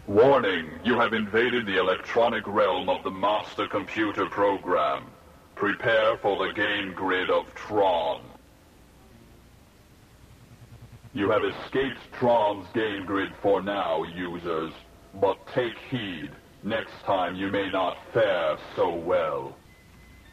Warning, you have invaded the electronic realm of the Master Computer Program. Prepare for the game grid of Tron. You have escaped Tron's game grid for now, users. But take heed, next time you may not fare so well.